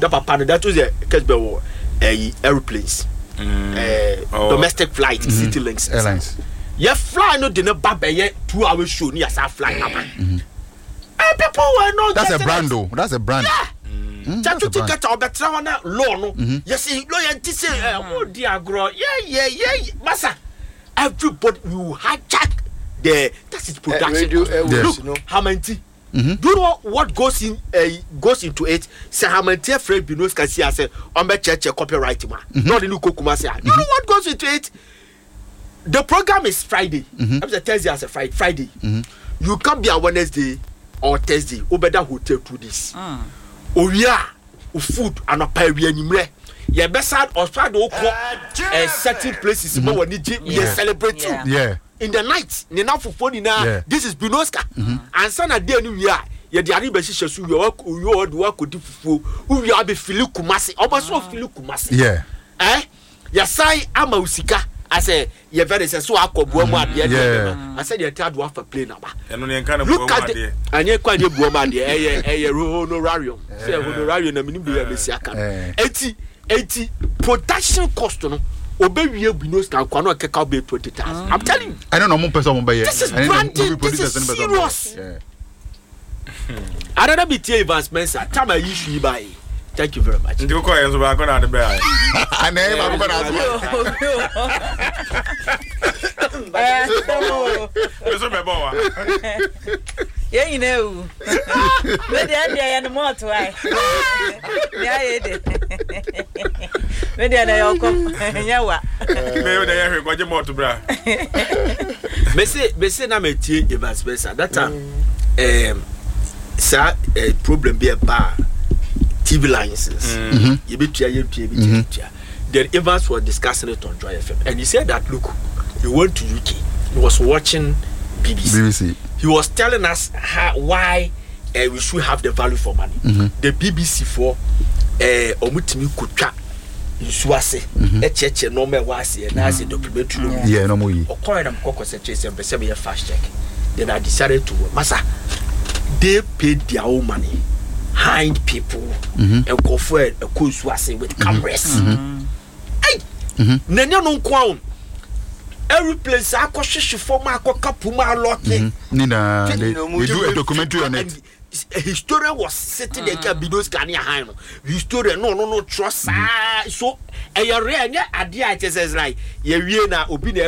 the papa that was a Kesbe airplanes. Domestic flight, City Links Airlines. You fly no dinner baby 2 hours show near South fly number. People were not. That's a brand though. That's a brand. That to get our better one law no. Yes, loyalty say oh dear grow. Yeah. Massa. Everybody will hijack the that is production. Look, how many? Do you know what goes into it? Say how many Fred Binos can see I say on my church copyright man. Not the new Kokuma say. You know what goes into it? The program is Friday. I'm say Thursday as a Friday. You can be on Wednesday or Thursday. Obeda hotel to this. Oh yeah, food and a pie we anymore. Yeah, best or try to certain places but when you celebrate too. Yeah. In the night, now for phone now. This is Binoska. And son a day new year. Yeah, the Ariba so you work with who you are be Philip Kumasi. Almost so Philip Kumasi. Yeah. Yasai Amausika. I say, you're very so I could go mad. I said, you're tired of a plane number. Look at it. And you're quite a woman, a honorarium. Honorarium, a minimum. 80 production cost no obey we be no stand kwano keka be 20,000. I'm telling you. I don't know more person buy. This is branding. This is serious. I don't be tell Evans Spencer. Time I issue buy. Thank you very much. Do you call us back on the bear? I never yeah, you know. But the more to I. Yeah, maybe I come. Yeah, maybe they got more to bra. Messi na me tie Evans Spencer. That time, sir, problem be a bar. TV licenses. You be try. Then Evans was discussing it on Joy FM, and he said that look, he went to UK. He was watching BBC. He was telling us why we should have the value for money. The BBC for omutimi kutwa nsuase echeche no me wase na as documentary. Yeah, no more. Okoye na mkoko se chase mpese be fast check. Then I decided to massa they paid their own money. Hind people and go for a course with cameras. Nanya no kwao. Every place I go shishi for my kapuma lot. Nina, they do a documentary on it. A historian was sitting there can be those Kanya Hino. Historian no trust. So a rare idea says like Yena Obina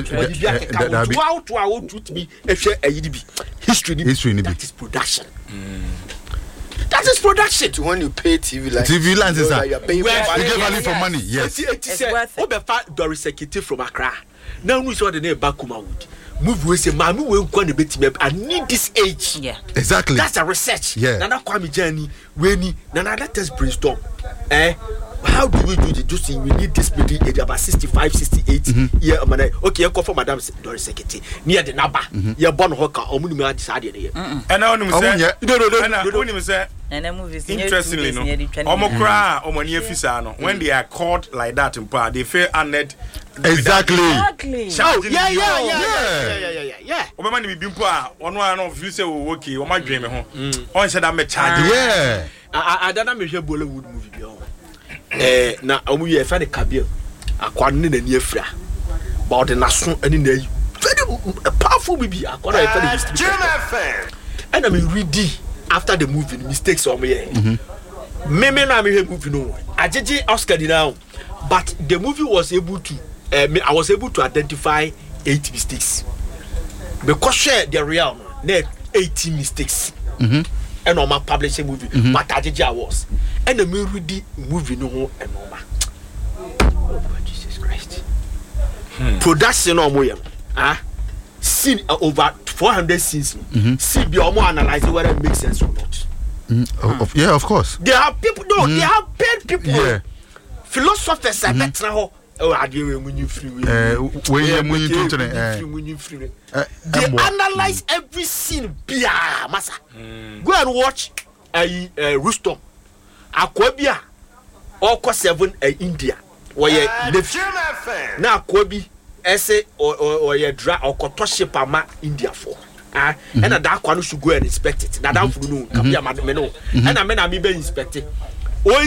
to me history that is production. That is production. To when you pay TV license. TV license, you get value for money. Yes. It's worth Doris Sekiti from Accra. Now we saw the name Bakuma Wood. Move we say, Mammy will go and bet me. I need this age. Yeah. Exactly. That's a research. Yeah. Nana Kwame Journey, Weni, Nana, let us brainstorm. How do we do the juicy? We need this middle age about 65, 68. Yeah, okay, you call for Madame Doris Sekiti near the Naba. You're born Hoka, or Munima decided here. And I want to say, interestingly, no, Omokra, Omonia Fisano, when they are caught like that in part, they feel unnet. Exactly. Oh, yeah. Obama be bimpa, one of you say, okay, or my dream home. On said I'm a child. Yeah. I don't know if you Bollywood movie. Now, we have had a cabin, a quantity in the near fra. But the national and in the very powerful baby. I got a fan. And I mean, ready after the movie, mistakes on me. Maybe I'm here moving on. I did Oscar now, but the movie was able to, I was able to identify 8 mistakes. Because share the real, 18 mistakes. And on my publishing movie, but I did was. And the movie no and no man. Oh Jesus Christ. Production on William. Scene over 400 scenes. See be more analyzing whether it makes sense or not. Yeah, of course. There are people they have paid people. Yeah. Philosophers are better now. Oh, I do when you free. They analyze every scene. Massa. Go and watch Rustom. Akwabia Oko 7 India. Where now Kwabi essay or your dra or Kotoshipama India for. And a dark one should go and inspect it. Now, down for no, and I mean, I be inspected.